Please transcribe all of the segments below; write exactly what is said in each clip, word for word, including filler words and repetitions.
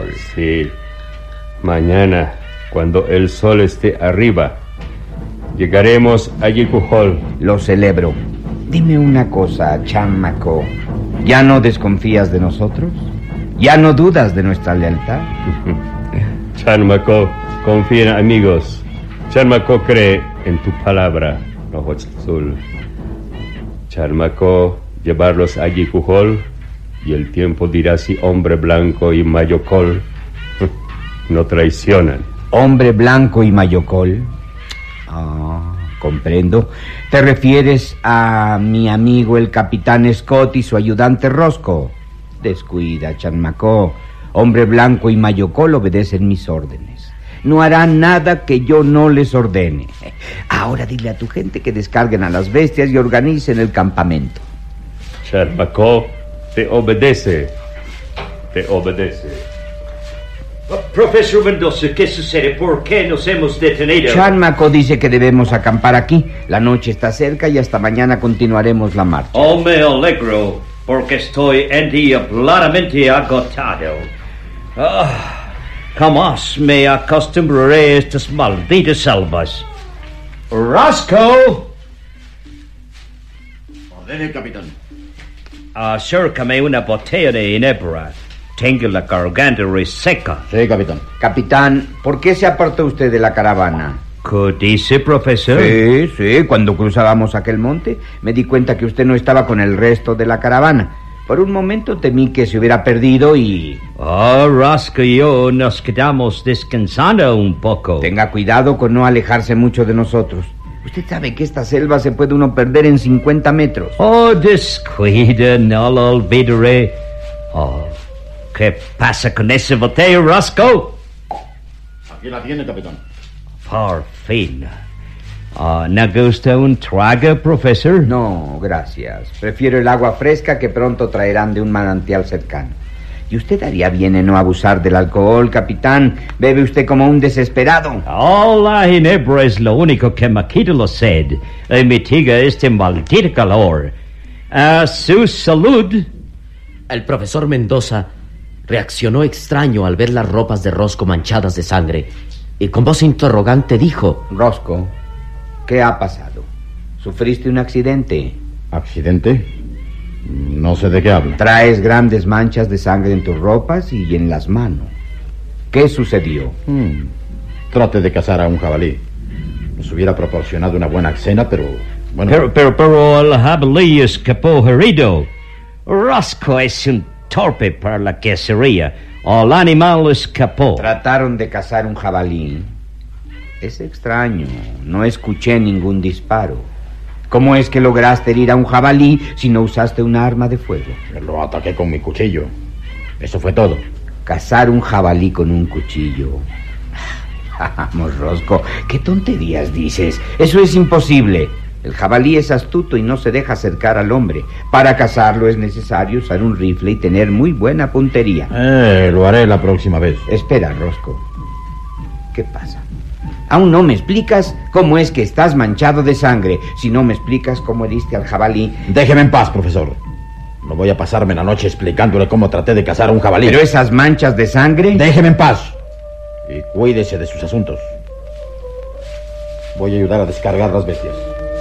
Cujol. Sí. Mañana, cuando el sol esté arriba, llegaremos a Yicujol. Lo celebro. Dime una cosa, chamaco. ¿Ya no desconfías de nosotros? ¿Ya no dudas de nuestra lealtad? Chanmaco confía en amigos. Chanmaco cree en tu palabra, Ojo Azul. Chanmaco, llevarlos a Yicujol y el tiempo dirá si Hombre Blanco y Mayocol no traicionan. ¿Hombre Blanco y Mayocol? Ah, comprendo. ¿Te refieres a mi amigo el capitán Scott y su ayudante Rosco? Descuida, Chanmaco. Hombre Blanco y Mayocol obedecen mis órdenes. No harán nada que yo no les ordene. Ahora dile a tu gente que descarguen a las bestias y organicen el campamento. Chanmaco te obedece. Te obedece. Oh, profesor Mendoza, ¿qué sucede? ¿Por qué nos hemos detenido? Chanmaco dice que debemos acampar aquí. La noche está cerca y hasta mañana continuaremos la marcha. Oh, me alegro, porque estoy endiabladamente agotado. Ah, jamás me acostumbraré a estas malditas selvas. ¡Rosco! Ordene, capitán. Acércame una botella de ginebra. Tengo la garganta reseca. Sí, capitán. Capitán, ¿por qué se apartó usted de la caravana? ¿Qué dice, profesor? Sí, sí, cuando cruzábamos aquel monte me di cuenta que usted no estaba con el resto de la caravana. Por un momento temí que se hubiera perdido y... Oh, Rosco y yo nos quedamos descansando un poco. Tenga cuidado con no alejarse mucho de nosotros. Usted sabe que esta selva se puede uno perder en cincuenta metros. Oh, descuida, no lo olvidaré. Oh, ¿qué pasa con esa botella, Rosco? Aquí la tiene, capitán. Por fin. Oh, ¿no gusta un trago, profesor? No, gracias. Prefiero el agua fresca que pronto traerán de un manantial cercano. Y usted haría bien en no abusar del alcohol, capitán. Bebe usted como un desesperado. Oh, la ginebra es lo único que me quita la sed y mitiga este maldito calor. A su salud. El profesor Mendoza reaccionó extraño al ver las ropas de Rosco manchadas de sangre y con voz interrogante dijo: Rosco, ¿qué ha pasado? ¿Sufriste un accidente? ¿Accidente? No sé de qué habla. Traes grandes manchas de sangre en tus ropas y en las manos. ¿Qué sucedió? Hmm. Trate de cazar a un jabalí. Nos hubiera proporcionado una buena cena, pero... bueno. Pero, pero, pero el jabalí escapó herido. Rosco es un torpe para la cacería. El animal escapó. Trataron de cazar un jabalí. Es extraño. No escuché ningún disparo. ¿Cómo es que lograste herir a un jabalí si no usaste un arma de fuego? Lo ataqué con mi cuchillo. Eso fue todo. Cazar un jabalí con un cuchillo. Vamos, Rosco, ¿qué tonterías dices? Eso es imposible. El jabalí es astuto y no se deja acercar al hombre. Para cazarlo es necesario usar un rifle y tener muy buena puntería. Eh, lo haré la próxima vez. Espera, Rosco. ¿Qué pasa? Aún no me explicas cómo es que estás manchado de sangre. Si no me explicas cómo heriste al jabalí... Déjeme en paz, profesor. No voy a pasarme la noche explicándole cómo traté de cazar a un jabalí. ¿Pero esas manchas de sangre? Déjeme en paz. Y cuídese de sus asuntos. Voy a ayudar a descargar las bestias.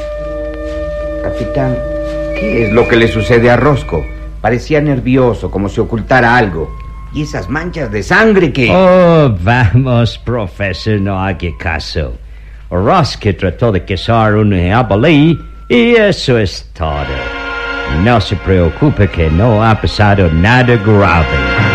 Capitán, ¿qué es lo que le sucede a Rosco? Parecía nervioso, como si ocultara algo. ¿Y esas manchas de sangre qué? Oh, vamos, profesor, no haga caso. Rosco trató de cazar un jabalí y eso es todo. No se preocupe que no ha pasado nada grave.